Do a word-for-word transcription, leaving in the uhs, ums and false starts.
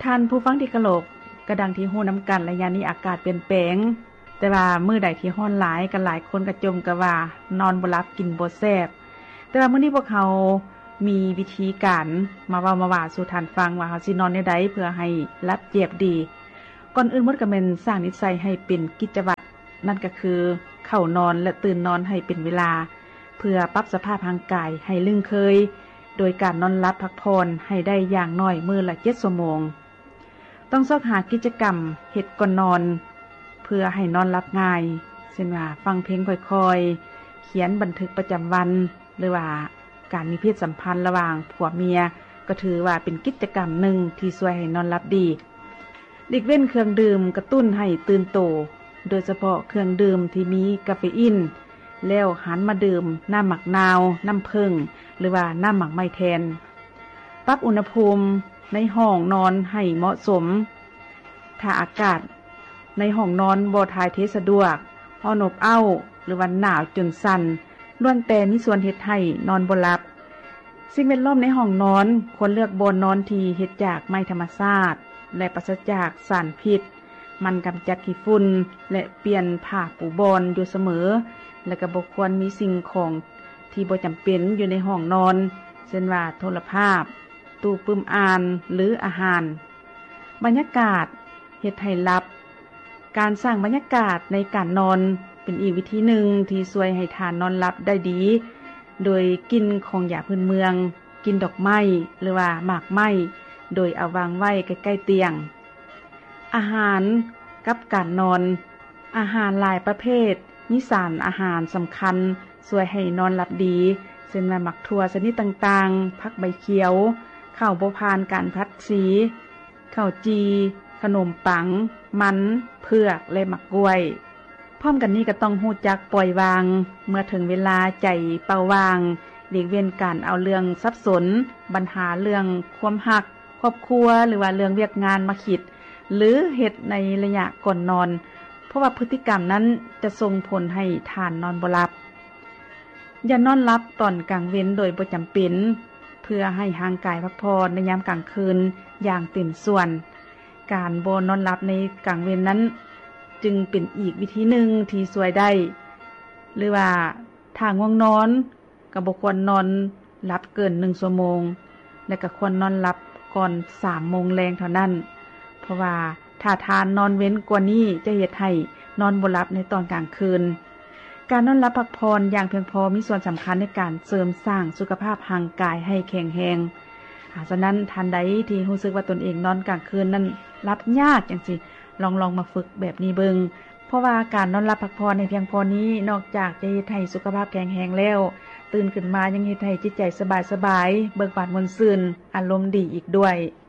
ท่านผู้ฟังที่เคารพกระดังที่ฮู้นํากันระยะนี้อากาศเปลี่ยนแปลงแต่ว่ามื้อใดที่ร้อนหลายก็หลายคนก็จมก็ว่านอนบ่หลับกินบ่แซ่บแต่ว่ามื้อนี้พวกเขามีวิธีการมาเว้ามาว่าสู่ท่านฟังว่าเฮาสินอนแนวใดเพื่อให้หลับเจ็บดีก่อนอื่นหมดก็แม่นสร้างนิสัยให้เป็นกิจวัตรนั่นก็คือเข้านอนและตื่นนอนให้เป็นเวลาเพื่อปรับสภาพร่างกายให้ลึงเคยโดยการนอนหลับพักผ่อนให้ได้อย่างน้อยมื้อละเจ็ดชั่วโมงต้องซอกหากิจกรรมเฮ็ดก่อนนอนเพื่อให้นอนหลับง่ายเช่นว่าฟังเพลงค่อยๆเขียนบันทึกประจำวันหรือว่าการมีเพศสัมพันธ์ระหว่างผัวเมียก็ถือว่าเป็นกิจกรรมหนึ่งที่ช่วยให้นอนหลับดีหลีกเว้นเครื่องดื่มกระตุ้นให้ตื่นโตโดยเฉพาะเครื่องดื่มที่มีกาเฟอีนแล้วหันมาดื่มน้ำหมักนาวน้ำผึ้งหรือว่าน้ำหมักไม้แทนปรับอุณหภูมิในห้องนอนให้เหมาะสมถ้าอากาศในห้องนอนบ่ถ่ายเทสะดวกร้อนอบอ้าวหรือว่าหนาวจนสั่นล้วนแต่มีส่วนเฮ็ดให้นอนบ่หลับสิ่งแวดล้อมในห้องนอนควรเลือกบ่อนอนที่เฮ็ดจากไม้ธรรมชาติและปราศจากสารพิษมันกำจัดขี้ฝุ่นและเปลี่ยนผ้าปูบอนอยู่เสมอและก็บ่ควรมีสิ่งของที่บ่จำเป็นอยู่ในห้องนอนเช่นว่าโทรภาพตู้ปึ้มอ่านหรืออาหารบรรยากาศเฮ็ดให้หลับการสร้างบรรยากาศในการนอนเป็นอีกวิธีหนึ่งที่ช่วยให้ทานนอนหลับได้ดีโดยกินของหยาพื้นเมืองกินดอกไม้หรือว่าหมากไม้โดยเอาวางไว้ใกล้ๆเตียงอาหารกับการนอนอาหารหลายประเภทมีสารอาหารสำคัญช่วยให้นอนหลับดีเช่นว่าหมักถั่วชนิดต่างๆผักใบเขียวข้าวบ่ผ่านการพัดสีข้าวจีขนมปังมันเผือกและหมักกล้วยพร้อมกันนี้ก็ต้องรู้จักปล่อยวางเมื่อถึงเวลาใจเป่าวางหลีกเว้นการเอาเรื่องสับสนปัญหาเรื่องความรักครอบครัวหรือว่าเรื่องเวียกงานมาคิดหรือเฮ็ดในระยะก่อนนอนเพราะว่าพฤติกรรมนั้นจะส่งผลให้ทานนอนบ่หลับอย่านอนหลับตอนกลางเว้นโดยบ่จำเป็นเพื่อให้ร่างกายพักผ่อนในยามกลางคืนอย่างเต็มส่วนการบ่นอนหลับในกลางเว้นนั้นจึงเป็นอีกวิธีหนึ่งที่ช่วยได้หรือว่าถ้าง่วงนอนก็บ่ควรนอนหลับเกินหนึ่งชั่วโมงและก็ควรนอนหลับก่อนสามโมงแลงเท่านั้นเพราะว่าถ้าทานนอนเว้นกว่านี้จะเฮ็ดให้นอนบ่หลับในตอนกลางคืนการนอนหลับพักผ่อนอย่างเพียงพอมีส่วนสำคัญในการเสริมสร้างสุขภาพร่างกายให้แข็งแรงฉะนั้นท่านใดที่รู้สึกว่าตนเองนอนกลางคืนนั้นหลับยากจังซี่ลองลองมาฝึกแบบนี้เบิงเพราะว่าการนอนหลับพักผ่อนในเพียงพอนี้นอกจากจะเฮ็ดให้สุขภาพแข็งแรงแล้วตื่นขึ้นมายังเฮ็ดให้จิตใจสบายๆเบิกบานม่วนซื่นอารมณ์ดีอีกด้วย